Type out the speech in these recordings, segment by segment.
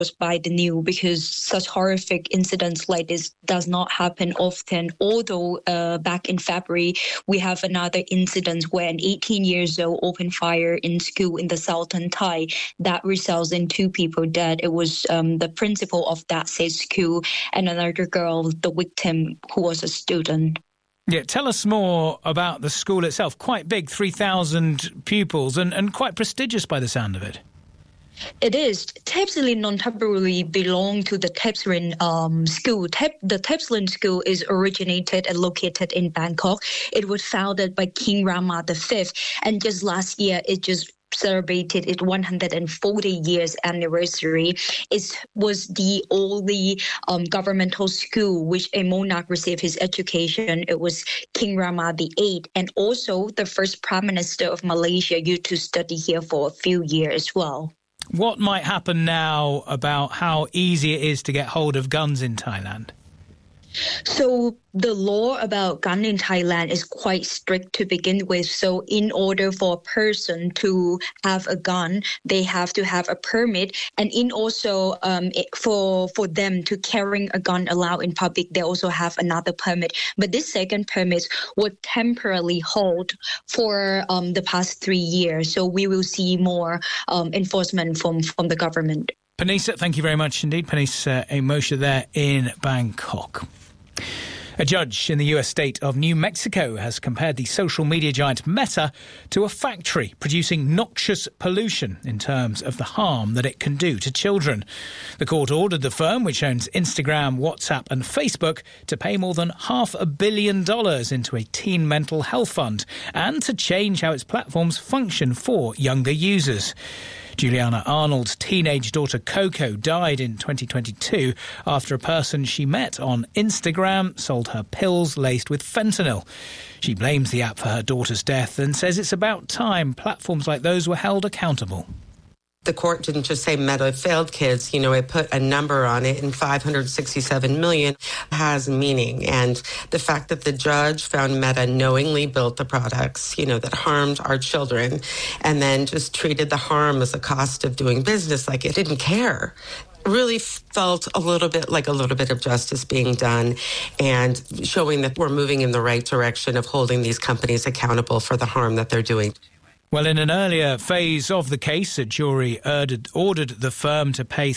by the news because such horrific incidents like this does not happen often. Although back in February, we have another incident where an 18-year-old opened fire in school in the southern Thai that results in 2 people dead. It was the principal of that said school and another girl, the victim, who was a student. Yeah, tell us more about the school itself. Quite big, 3,000 pupils, and quite prestigious by the sound of it. It is. Thepsallin Nonthaburi belong to the Thepsallin school. The Thepsallin school is originated and located in Bangkok. It was founded by King Rama V, and just last year it just celebrated its 140 years anniversary. It was the only governmental school which a monarch received his education. It was King Rama VIII, and also the first Prime Minister of Malaysia used to study here for a few years as well. What might happen now about how easy it is to get hold of guns in Thailand? So the law about gun in Thailand is quite strict to begin with. So in order for a person to have a gun, they have to have a permit. And in also for them to carry a gun allowed in public, they also have another permit. But this second permit would temporarily hold for the past 3 years. So we will see more enforcement from the government. Panisa, thank you very much indeed. Panisa Moshe there in Bangkok. A judge in the US state of New Mexico has compared the social media giant Meta to a factory producing noxious pollution in terms of the harm that it can do to children. The court ordered the firm, which owns Instagram, WhatsApp and Facebook, to pay more than $500 million into a teen mental health fund and to change how its platforms function for younger users. Juliana Arnold's teenage daughter Coco died in 2022 after a person she met on Instagram sold her pills laced with fentanyl. She blames the app for her daughter's death and says it's about time platforms like those were held accountable. The court didn't just say Meta failed kids, it put a number on it, and 567 million has meaning. And the fact that the judge found Meta knowingly built the products, that harmed our children, and then just treated the harm as a cost of doing business, like it didn't care. Really felt a little bit of justice being done and showing that we're moving in the right direction of holding these companies accountable for the harm that they're doing. Well, in an earlier phase of the case, a jury ordered the firm to pay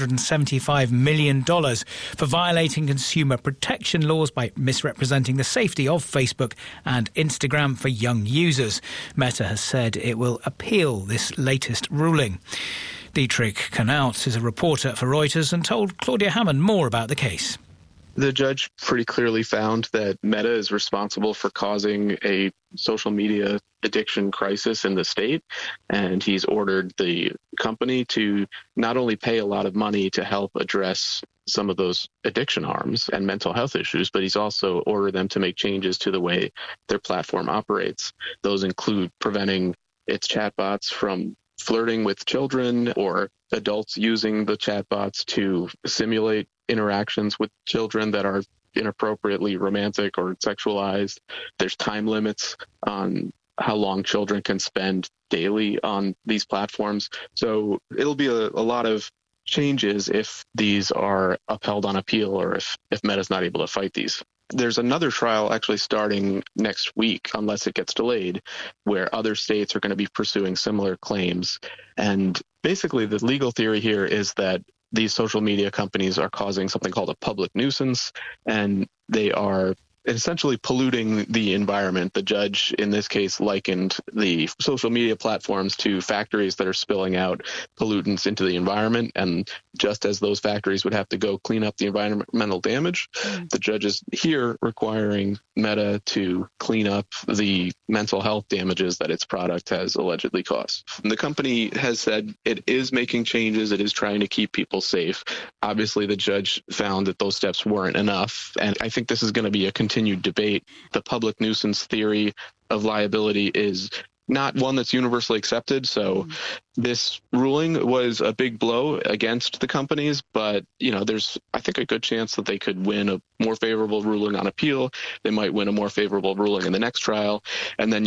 $375 million for violating consumer protection laws by misrepresenting the safety of Facebook and Instagram for young users. Meta has said it will appeal this latest ruling. Dietrich Knaut is a reporter for Reuters and told Claudia Hammond more about the case. The judge pretty clearly found that Meta is responsible for causing a social media addiction crisis in the state, and he's ordered the company to not only pay a lot of money to help address some of those addiction harms and mental health issues, but he's also ordered them to make changes to the way their platform operates. Those include preventing its chatbots from flirting with children or adults using the chatbots to simulate interactions with children that are inappropriately romantic or sexualized. There's time limits on how long children can spend daily on these platforms. So it'll be a lot of changes if these are upheld on appeal or if Meta's not able to fight these. There's another trial actually starting next week, unless it gets delayed, where other states are going to be pursuing similar claims. And basically the legal theory here is that these social media companies are causing something called a public nuisance, and they are essentially polluting the environment. The judge in this case likened the social media platforms to factories that are spilling out pollutants into the environment. And just as those factories would have to go clean up the environmental damage, the judge is here requiring Meta to clean up the mental health damages that its product has allegedly caused. And the company has said it is making changes. It is trying to keep people safe. Obviously, the judge found that those steps weren't enough. And I think this is going to be a continued debate. The public nuisance theory of liability is not one that's universally accepted. So this ruling was a big blow against the companies, but there's, I think, a good chance that they could win a more favorable ruling on appeal. They might win a more favorable ruling in the next trial, and then you might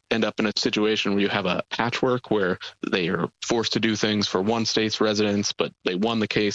end up in a situation where you have a patchwork where they are forced to do things for one state's residents, but they won the case